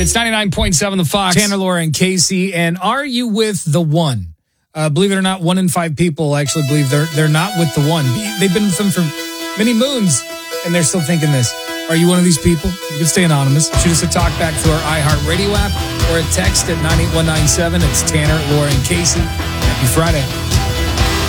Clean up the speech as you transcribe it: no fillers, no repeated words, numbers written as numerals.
It's 99.7 The Fox. Tanner, Laura, and Casey. And are you with the one? Believe it or not, 1 in 5 people actually believe they're not with the one. They've been with them for many moons, and they're still thinking this. Are you one of these people? You can stay anonymous. Shoot us a talk back through our iHeartRadio app or a text at 98197. It's Tanner, Laura, and Casey. Happy Friday.